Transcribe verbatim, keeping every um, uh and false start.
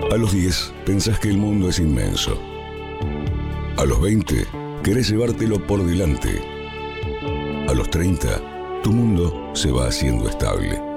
A los diez pensás que el mundo es inmenso. A los veinte querés llevártelo por delante. A los treinta tu mundo se va haciendo estable.